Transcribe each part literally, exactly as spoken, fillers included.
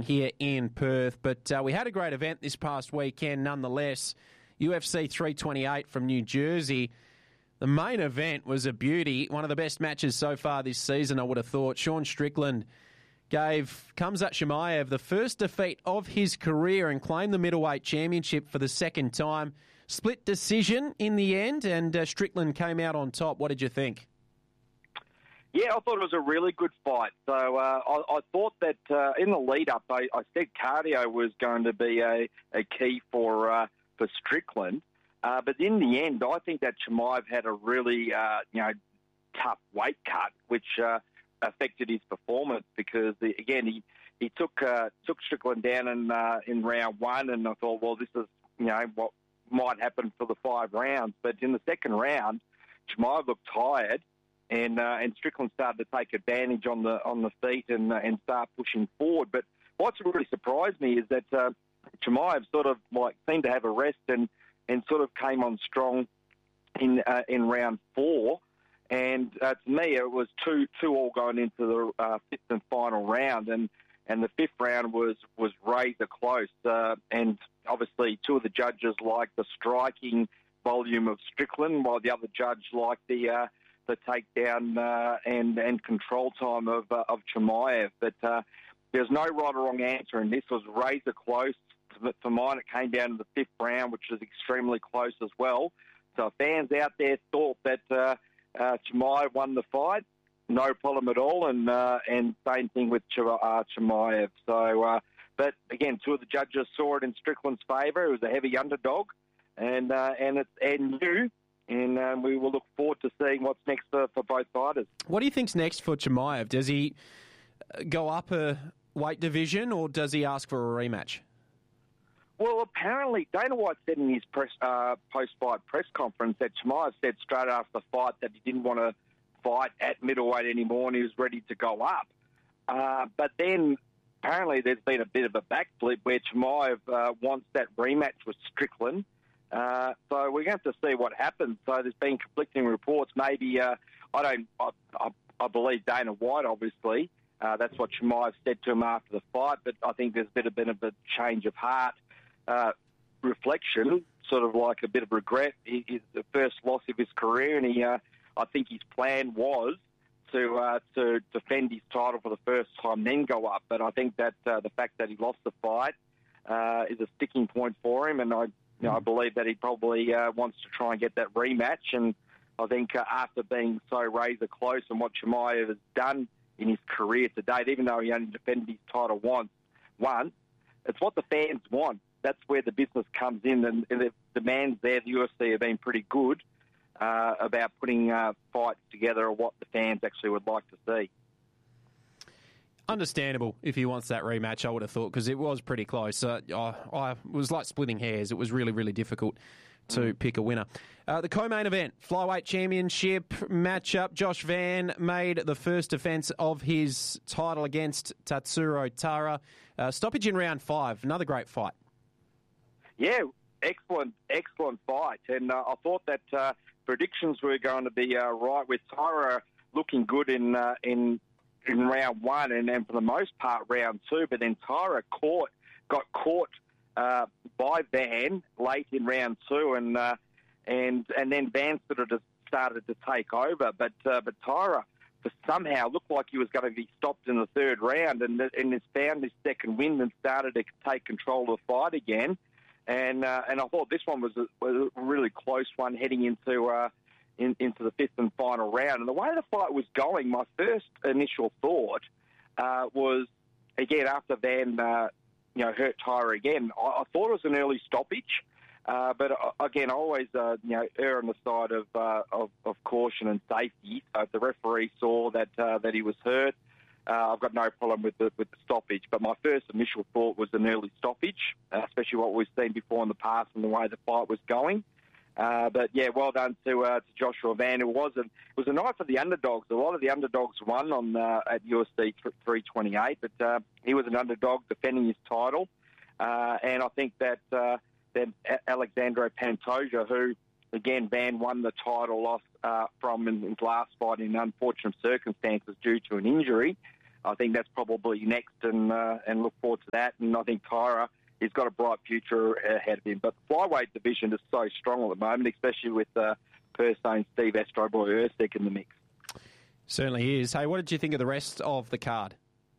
here in Perth. But uh, we had a great event this past weekend nonetheless. U F C three twenty-eight from New Jersey. The main event was a beauty. One of the best matches so far this season, I would have thought. Sean Strickland gave Khamzat Chimaev the first defeat of his career and claimed the middleweight championship for the second time. Split decision in the end, and uh, Strickland came out on top. What did you think? Yeah, I thought it was a really good fight. So uh, I, I thought that uh, in the lead-up, I, I said cardio was going to be a, a key for uh, for Strickland. Uh, but in the end, I think that Chimaev had a really uh, you know tough weight cut, which uh, affected his performance because, the, again, he, he took uh, took Strickland down in, uh, in round one, and I thought, well, this is you know what might happen for the five rounds. But in the second round, Chimaev looked tired. And uh, and Strickland started to take advantage on the on the feet and uh, and start pushing forward. But what's really surprised me is that uh, Chimaev sort of like seemed to have a rest and, and sort of came on strong in uh, in round four. And uh, to me, it was two two all going into the uh, fifth and final round, and, and the fifth round was was razor close. Uh, and obviously, two of the judges liked the striking volume of Strickland, while the other judge liked the uh, the takedown uh, and and control time of uh, of Chimaev. But uh, there's no right or wrong answer, and this was razor close. For mine, it came down to the fifth round, which was extremely close as well. So fans out there thought that uh, uh, Chimaev won the fight. No problem at all, and uh, and same thing with Ch- uh, Chimaev. So, uh, but again, two of the judges saw it in Strickland's favour. It was a heavy underdog, and uh, and it's and new. And um, we will look forward to seeing what's next for, for both fighters. What do you think's next for Chimaev? Does he go up a weight division or does he ask for a rematch? Well, apparently Dana White said in his press, uh, post-fight press conference that Chimaev said straight after the fight that he didn't want to fight at middleweight anymore and he was ready to go up. Uh, but then apparently there's been a bit of a backflip where Chimaev uh, wants that rematch with Strickland. Uh, so we're going to have to see what happens. So there's been conflicting reports. Maybe uh, I don't. I, I, I believe Dana White. Obviously, uh, that's what Chimaev said to him after the fight. But I think there's been a bit of a change of heart, uh, reflection, sort of like a bit of regret. He, he's the first loss of his career, and he. Uh, I think his plan was to uh, to defend his title for the first time, then go up. But I think that uh, the fact that he lost the fight uh, is a sticking point for him, and I. You know, I believe that he probably uh, wants to try and get that rematch, and I think uh, after being so razor close and what Chimaev has done in his career to date, even though he only defended his title once, once, it's what the fans want. That's where the business comes in, and, and the demands there, the U F C have been pretty good uh, about putting uh, fights together of what the fans actually would like to see. Understandable if he wants that rematch, I would have thought, because it was pretty close. Uh, I, I it was like splitting hairs. It was really, really difficult to mm. pick a winner. Uh, the co-main event, Flyweight Championship matchup. Josh Van made the first defence of his title against Tatsuro Tara. Uh, stoppage in round five. Another great fight. Yeah, excellent, excellent fight. And uh, I thought that uh, predictions were going to be uh, right with Tara looking good in uh, in. in round one and, and for the most part round two, but then Tyra caught, got caught uh, by Van late in round two, and uh, and and then Van sort of just started to take over, but uh, but Tyra for somehow looked like he was going to be stopped in the third round, and and has found his second win and started to take control of the fight again, and uh, and I thought this one was a, was a really close one heading into. Uh, In, into the fifth and final round. And the way the fight was going, my first initial thought uh, was, again, after Van uh, you know, hurt Tyra again, I, I thought it was an early stoppage. Uh, but, uh, again, I always uh, you know, err on the side of, uh, of, of caution and safety. So if the referee saw that uh, that he was hurt, uh, I've got no problem with the, with the stoppage. But my first initial thought was an early stoppage, uh, especially what we've seen before in the past and the way the fight was going. Uh, but yeah, well done to uh, to Joshua Van. It was a, it was a night for the underdogs. A lot of the underdogs won on uh, at U F C three twenty-eight, but uh, he was an underdog defending his title. Uh, and I think that uh, that Alexandre Pantoja, who again Van won the title off uh, from in his last fight in unfortunate circumstances due to an injury. I think that's probably next, and uh, and look forward to that. And I think Tyra, he's got a bright future ahead of him. But the flyweight division is so strong at the moment, especially with uh, Persone, Steve Astroboy Usyk in the mix. Certainly is. Hey, what did you think of the rest of the card?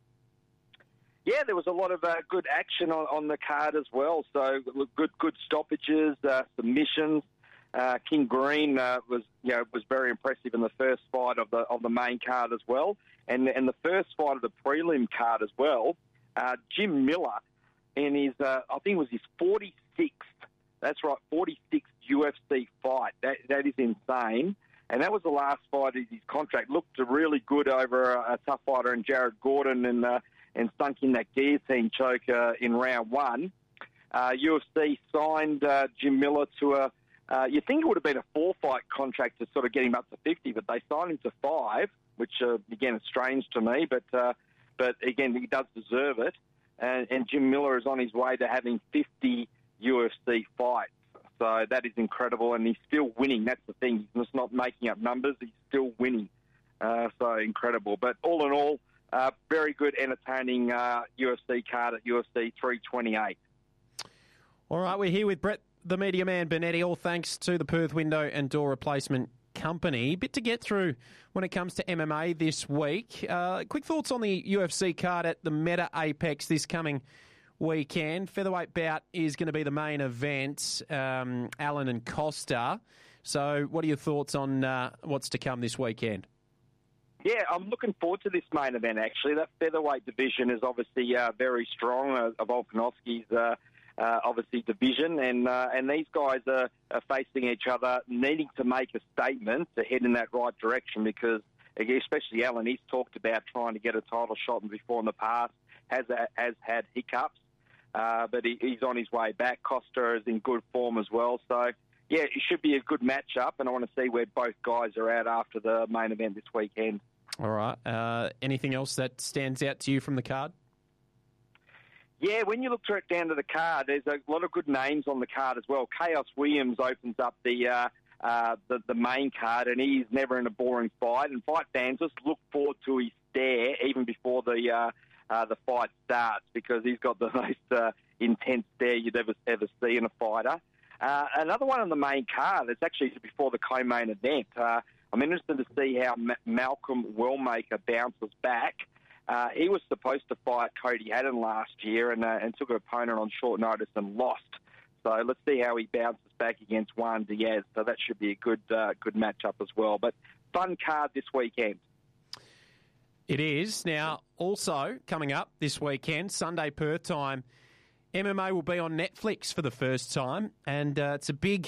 Yeah, there was a lot of uh, good action on, on the card as well. So good, good stoppages, uh, submissions. Uh, King Green uh, was, you know, was very impressive in the first fight of the of the main card as well, and and the first fight of the prelim card as well. Uh, Jim Miller, in his, uh, I think it was his forty-sixth. That's right, forty-sixth U F C fight. That that is insane. And that was the last fight of his contract. Looked really good over a, a tough fighter in Jared Gordon, and uh, and stunk in that guillotine choke uh, in round one. Uh, U F C signed uh, Jim Miller to a, uh, you think it would have been a four-fight contract to sort of get him up to fifty, but they signed him to five, which, uh, again, is strange to me, but, uh, but again, he does deserve it. And, and Jim Miller is on his way to having fifty U F C fights. So that is incredible, and he's still winning. That's the thing. He's just not making up numbers. He's still winning. Uh, so incredible. But all in all, uh, very good, entertaining uh, U F C card at U F C three twenty-eight. All right, we're here with Brett, the Media Man Benetti, all thanks to the Perth Window and Door Replacement Company. Bit to get through when it comes to M M A this week. Uh, quick thoughts on the U F C card at the Meta Apex this coming weekend. Featherweight bout is going to be the main event, um, Allen and Costa. So what are your thoughts on uh, what's to come this weekend? Yeah, I'm looking forward to this main event, actually. That featherweight division is obviously uh, very strong, uh, Volkanovski's uh, uh, obviously division, and uh, and these guys are, are facing each other, needing to make a statement to head in that right direction, because especially Allen, he's talked about trying to get a title shot before in the past, has, has had hiccups. Uh, but he, he's on his way back. Costa is in good form as well. So, yeah, it should be a good matchup, and I want to see where both guys are at after the main event this weekend. All right. Uh, anything else that stands out to you from the card? Yeah, when you look direct down to the card, there's a lot of good names on the card as well. Chaos Williams opens up the uh, uh, the, the main card, and he's never in a boring fight. And fight fans just look forward to his stare even before the... Uh, Uh, the fight starts, because he's got the most uh, intense stare you'd ever ever see in a fighter. Uh, another one on the main card, it's actually before the co-main event. Uh, I'm interested to see how Ma- Malcolm Wellmaker bounces back. Uh, he was supposed to fight Cody Haddon last year and, uh, and took an opponent on short notice and lost. So let's see how he bounces back against Juan Diaz. So that should be a good uh, good matchup as well. But fun card this weekend. It is. Now, also coming up this weekend, Sunday Perth time, M M A will be on Netflix for the first time, and uh, it's a big,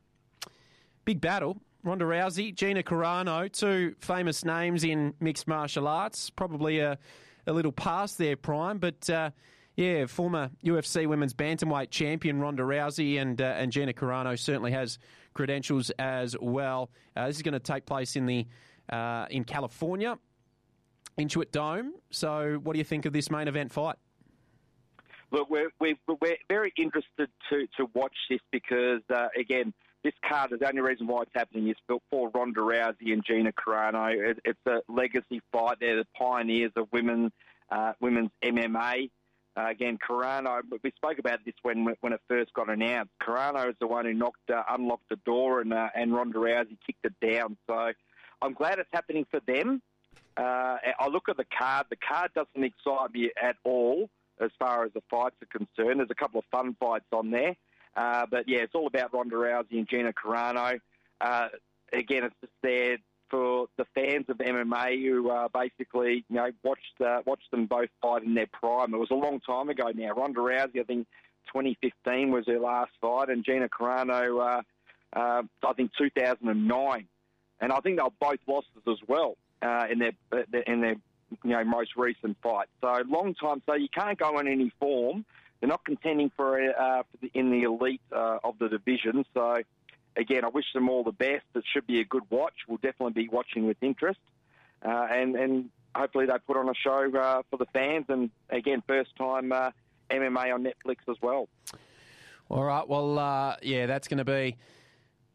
big battle. Ronda Rousey, Gina Carano, two famous names in mixed martial arts, probably a, a little past their prime, but uh, yeah, former U F C Women's Bantamweight champion Ronda Rousey and uh, and Gina Carano certainly has credentials as well. Uh, this is going to take place in the uh, in California. Intuit Dome. So what do you think of this main event fight? Look, we're, we're, we're very interested to, to watch this because, uh, again, this card is the only reason why it's happening is for Ronda Rousey and Gina Carano. It, it's a legacy fight. They're the pioneers of women, uh, women's M M A. Uh, again, Carano, we spoke about this when when it first got announced. Carano is the one who knocked, uh, unlocked the door, and, uh, and Ronda Rousey kicked it down. So I'm glad it's happening for them. Uh, I look at the card. The card doesn't excite me at all as far as the fights are concerned. There's a couple of fun fights on there. Uh, but, yeah, it's all about Ronda Rousey and Gina Carano. Uh, again, it's just there for the fans of M M A who uh, basically, you know, watched uh, watched them both fight in their prime. It was a long time ago now. Ronda Rousey, I think, twenty fifteen was her last fight, and Gina Carano, uh, uh, I think, two thousand nine. And I think they were both losses as well. Uh, in their in their you know most recent fight, so long time. So you can't go in any form. They're not contending for, uh, for the, in the elite uh, of the division. So again, I wish them all the best. It should be a good watch. We'll definitely be watching with interest, uh, and and hopefully they put on a show uh, for the fans. And again, first time uh, M M A on Netflix as well. All right. Well, uh, yeah, that's going to be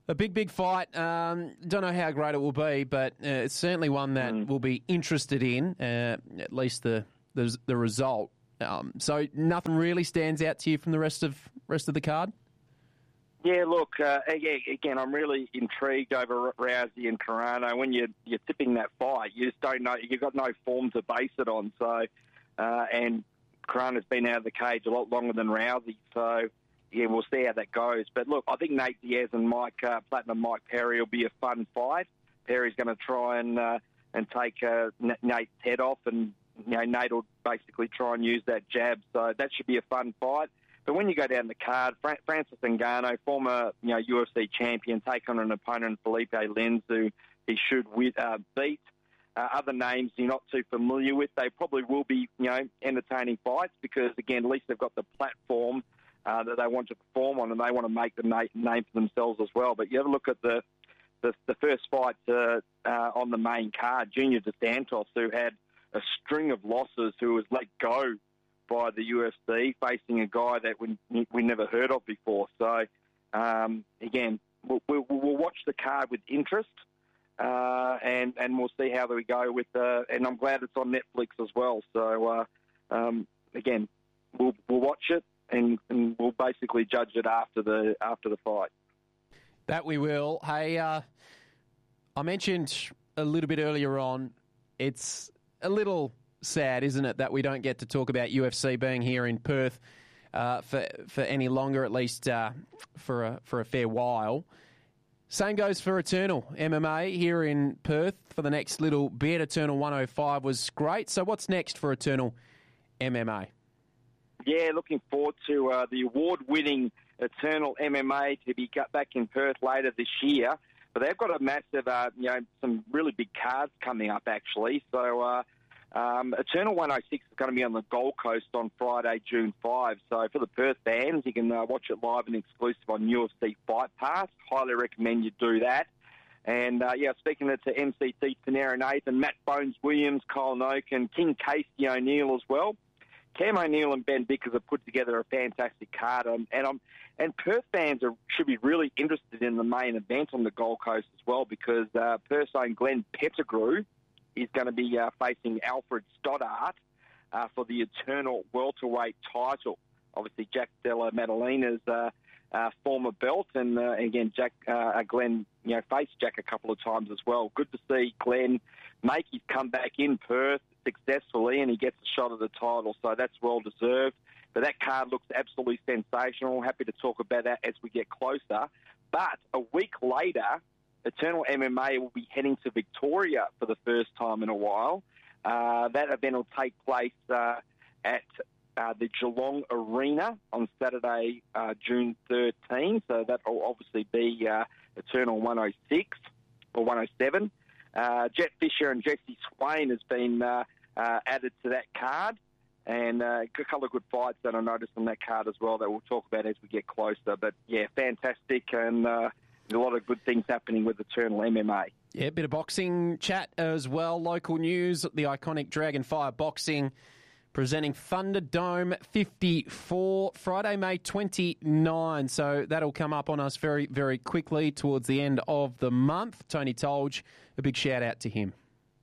A big, big fight. Um, don't know how great it will be, but uh, it's certainly one that mm. we'll be interested in, uh, at least the the, the result. Um, so nothing really stands out to you from the rest of rest of the card? Yeah, look, uh, again, I'm really intrigued over Rousey and Carano. When you're, you're tipping that fight, you just don't know. You've got no form to base it on. So, uh, and Carano's been out of the cage a lot longer than Rousey. So, yeah, we'll see how that goes. But look, I think Nate Diaz and Mike uh, Platinum Mike Perry will be a fun fight. Perry's going to try and uh, and take uh, Nate's head off, and you know Nate will basically try and use that jab. So that should be a fun fight. But when you go down the card, Fra- Francis Ngannou, former you know U F C champion, take on an opponent, Felipe Lins, who he should win, uh, beat. Uh, other names you're not too familiar with, they probably will be you know entertaining fights because again, at least they've got the platform uh, that they want to perform on, and they want to make the na- name for themselves as well. But you have a look at the the, the first fight uh, uh, on the main card, Junior Dos Santos, who had a string of losses, who was let go by the U F C, facing a guy that we we never heard of before. So, um, again, we'll, we'll, we'll watch the card with interest, uh, and and we'll see how we go with. Uh, and I'm glad it's on Netflix as well. So, uh, um, again, we'll we'll watch it and, and we'll basically judge it after the after the fight. That we will. Hey, uh, I mentioned a little bit earlier on. It's a little sad, isn't it, that we don't get to talk about U F C being here in Perth uh, for for any longer, at least uh, for a for a fair while. Same goes for Eternal M M A here in Perth for the next little bit. Eternal one oh five was great. So what's next for Eternal M M A? Yeah, looking forward to uh, the award-winning Eternal M M A to be got back in Perth later this year. But they've got a massive, uh, you know, some really big cards coming up actually. So. Uh, Um, Eternal one oh six is going to be on the Gold Coast on Friday, June fifth. So for the Perth fans, you can uh, watch it live and exclusive on U F C Fight Pass. Highly recommend you do that. And, uh, yeah, speaking to M C T, Tanera Nathan, Matt Bones Williams, Kyle Noak, and King Casey O'Neill as well. Cam O'Neill and Ben Vickers have put together a fantastic card. Um, and um, and Perth fans are, should be really interested in the main event on the Gold Coast as well because uh, Perth's own Glenn Pettigrew is going to be uh, facing Alfred Stoddart uh, for the Eternal welterweight title. Obviously, Jack Della Maddalena's uh, uh, former belt, and uh, again, Jack uh, Glenn, you know, faced Jack a couple of times as well. Good to see Glenn make his comeback in Perth successfully, and he gets a shot at the title, so that's well deserved. But that card looks absolutely sensational. Happy to talk about that as we get closer. But a week later, Eternal M M A will be heading to Victoria for the first time in a while. Uh, that event will take place uh, at uh, the Geelong Arena on Saturday, uh, June thirteenth. So that will obviously be uh, Eternal one oh six or one oh seven. Uh, Jet Fisher and Jesse Swain has been uh, uh, added to that card. And uh, a couple of good fights that I noticed on that card as well that we'll talk about as we get closer. But, yeah, fantastic and... Uh, a lot of good things happening with Eternal M M A. Yeah, a bit of boxing chat as well. Local news, the iconic Dragonfire Boxing presenting Thunderdome fifty-four, Friday, May twenty-ninth. So that'll come up on us very, very quickly towards the end of the month. Tony Tolge, a big shout out to him.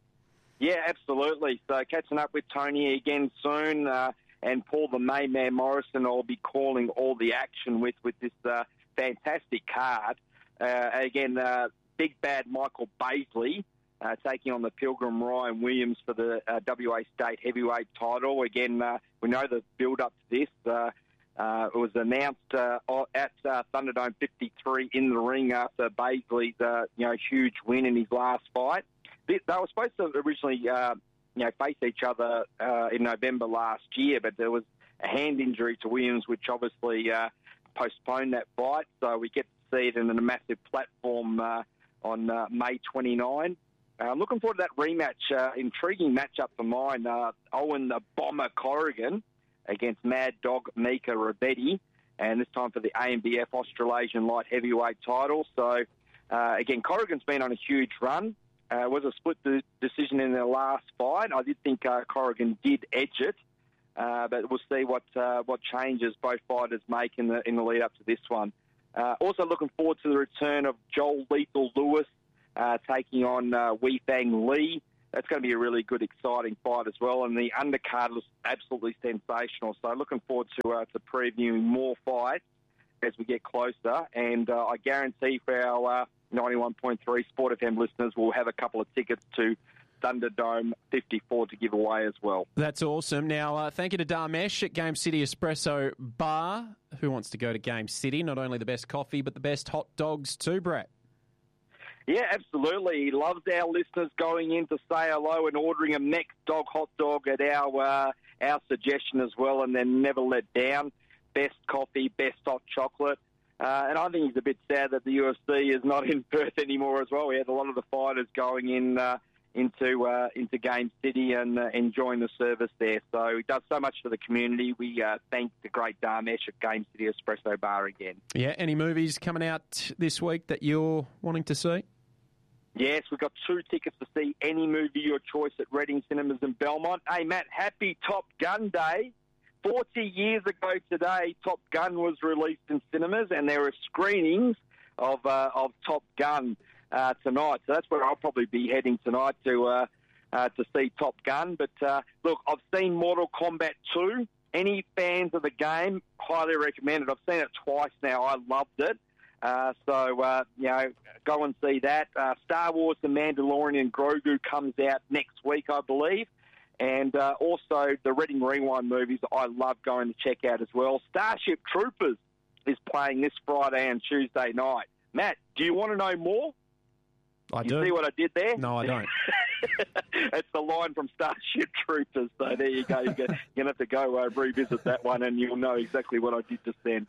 Yeah, absolutely. So catching up with Tony again soon. Uh, and Paul the Mayman Morrison will be calling all the action with, with this uh, fantastic card. Uh, again, uh, big bad Michael Baisley uh, taking on the Pilgrim Ryan Williams for the uh, W A State Heavyweight title. Again, uh, we know the build-up to this. Uh, uh, it was announced uh, at uh, Thunderdome fifty-three in the ring after Baisley's uh, you know huge win in his last fight. They, they were supposed to originally uh, you know face each other uh, in November last year, but there was a hand injury to Williams, which obviously uh, postponed that fight. So we get see it in a massive platform uh, on uh, May twenty-ninth. Uh, I'm looking forward to that rematch. Uh, intriguing matchup for mine. Uh, Owen the Bomber Corrigan against Mad Dog Mika Rabetti, and this time for the A M B F Australasian Light Heavyweight title. So, uh, again, Corrigan's been on a huge run. Uh, it was a split de- decision in their last fight. I did think uh, Corrigan did edge it, uh, but we'll see what uh, what changes both fighters make in the in the lead up to this one. Uh, also looking forward to the return of Joel Lethal Lewis uh, taking on uh, Wei Fang Lee. That's going to be a really good, exciting fight as well. And the undercard was absolutely sensational. So looking forward to uh, to previewing more fights as we get closer. And uh, I guarantee for our uh, ninety-one point three Sport F M listeners, we'll have a couple of tickets to Thunderdome fifty-four to give away as well. That's awesome. Now, uh, thank you to Dharmesh at Game City Espresso Bar. Who wants to go to Game City? Not only the best coffee, but the best hot dogs too, Brett. Yeah, absolutely. He loves our listeners going in to say hello and ordering a Mex Dog hot dog at our uh, our suggestion as well, and then never let down. Best coffee, best hot chocolate. Uh, and I think he's a bit sad that the U F C is not in Perth anymore as well. We had a lot of the fighters going in uh, into uh, into Game City and uh, enjoying the service there. So he does so much for the community. We uh, thank the great Dharmesh at Game City Espresso Bar again. Yeah, any movies coming out this week that you're wanting to see? Yes, we've got two tickets to see any movie your choice at Reading Cinemas in Belmont. Hey, Matt, happy Top Gun Day. forty years ago today, Top Gun was released in cinemas, and there were screenings of uh, of Top Gun uh, tonight. So that's where I'll probably be heading tonight to uh, uh, to see Top Gun. But uh, look, I've seen Mortal Kombat two. Any fans of the game, highly recommend it. I've seen it twice now. I loved it. Uh, so, uh, you know, go and see that. Uh, Star Wars The Mandalorian Grogu comes out next week, I believe. And uh, also the Reading Rewind movies I love going to check out as well. Starship Troopers is playing this Friday and Tuesday night. Matt, do you want to know more? I you do. see what I did there? No, I don't. It's the line from Starship Troopers. So there you go. You're going to have to go uh, revisit that one and you'll know exactly what I did just then.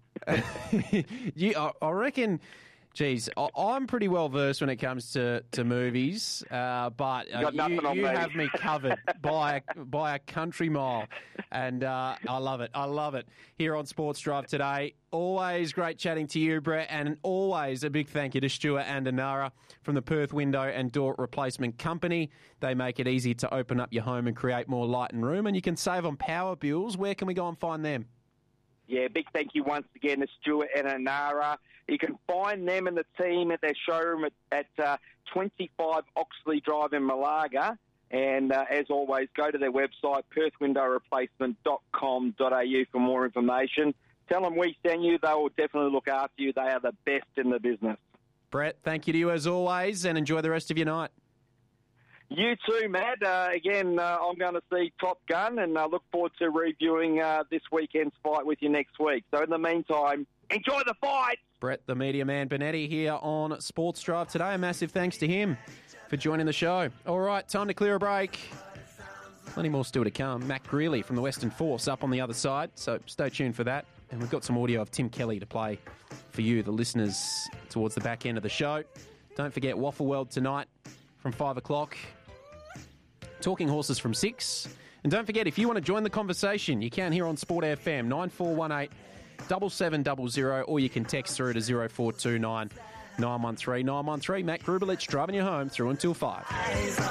you, I, I reckon... Geez, I- I'm pretty well versed when it comes to, to movies, uh, but uh, you, you, you me. have me covered by a, by a country mile, and uh, I love it. I love it here on Sports Drive today. Always great chatting to you, Brett, and always a big thank you to Stuart and Anara from the Perth Window and Door Replacement Company. They make it easy to open up your home and create more light and room, and you can save on power bills. Where can we go and find them? Yeah, big thank you once again to Stuart and Anara. You can find them and the team at their showroom at, at uh, twenty-five Oxley Drive in Malaga. And uh, as always, go to their website, perth window replacement dot com dot a u for more information. Tell them we sent you. They will definitely look after you. They are the best in the business. Brett, thank you to you as always, and enjoy the rest of your night. You too, Matt. Uh, again, uh, I'm going to see Top Gun, and I look forward to reviewing uh, this weekend's fight with you next week. So in the meantime, enjoy the fight! Brett, the media man, Benetti here on Sports Drive today. A massive thanks to him for joining the show. All right, time to clear a break. Plenty more still to come. Matt Greeley from the Western Force up on the other side, so stay tuned for that. And we've got some audio of Tim Kelly to play for you, the listeners, towards the back end of the show. Don't forget Waffle World tonight from five o'clock. Talking Horses from six. And don't forget, if you want to join the conversation, you can here on Sport F M, nine four one eight, seven seven zero zero, or you can text through to zero four two nine, nine one three, nine one three. Matt Grubelich driving you home through until five.